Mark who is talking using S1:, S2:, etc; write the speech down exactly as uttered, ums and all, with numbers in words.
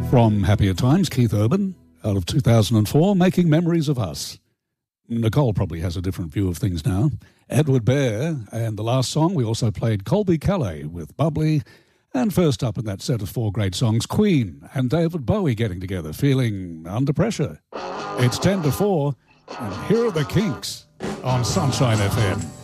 S1: From Happier Times, Keith Urban, out of two thousand four, Making Memories of Us. Nicole probably has a different view of things now. Edward Bear, and the last song we also played Colby Calais with Bubbly, and first up in that set of four great songs, Queen and David Bowie getting together, Feeling Under Pressure. It's ten to four, and here are the Kinks on Sunshine F M.